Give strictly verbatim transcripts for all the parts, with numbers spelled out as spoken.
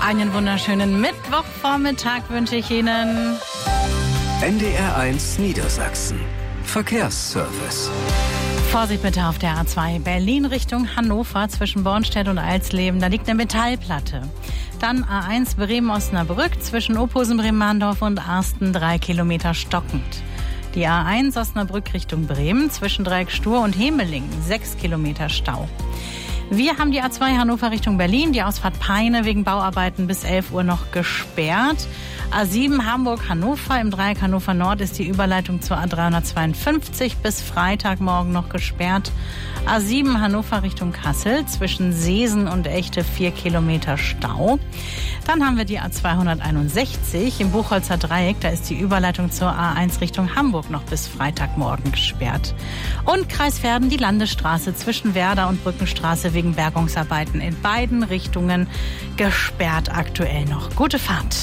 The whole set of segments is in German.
Einen wunderschönen Mittwochvormittag wünsche ich Ihnen. N D R eins Niedersachsen. Verkehrsservice. Vorsicht bitte auf der A zwei Berlin Richtung Hannover zwischen Bornstedt und Alsleben. Da liegt eine Metallplatte. Dann A eins Bremen-Osnabrück zwischen Ophusen-Bremen-Mahndorf und Arsten drei Kilometer stockend. Die A eins Osnabrück Richtung Bremen zwischen Dreieck-Stur und Hemelingen sechs Kilometer Stau. Wir haben die A zwei Hannover Richtung Berlin, die Ausfahrt Peine wegen Bauarbeiten bis elf Uhr noch gesperrt. A sieben Hamburg-Hannover, im Dreieck Hannover Nord ist die Überleitung zur A dreihundertzweiundfünfzig bis Freitagmorgen noch gesperrt. A sieben Hannover Richtung Kassel zwischen Seesen und Echte vier Kilometer Stau. Dann haben wir die A zweihunderteinundsechzig im Buchholzer Dreieck, da ist die Überleitung zur A eins Richtung Hamburg noch bis Freitagmorgen gesperrt. Und Kreis Verden, die Landesstraße zwischen Werder und Brückenstraße wegen Bergungsarbeiten in beiden Richtungen gesperrt aktuell noch. Gute Fahrt.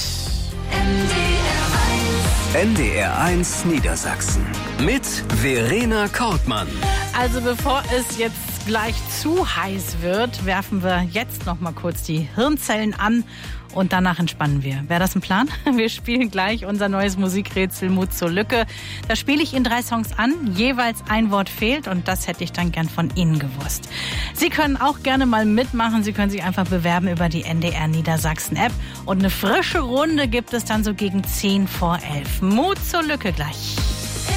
N D R eins Niedersachsen mit Verena Kortmann. Also bevor es jetzt gleich zu heiß wird, werfen wir jetzt noch mal kurz die Hirnzellen an und danach entspannen wir. Wäre das ein Plan? Wir spielen gleich unser neues Musikrätsel Mut zur Lücke. Da spiele ich Ihnen drei Songs an, jeweils ein Wort fehlt und das hätte ich dann gern von Ihnen gewusst. Sie können auch gerne mal mitmachen. Sie können sich einfach bewerben über die N D R Niedersachsen App und eine frische Runde gibt es dann so gegen zehn vor elf. Mut zur Lücke gleich.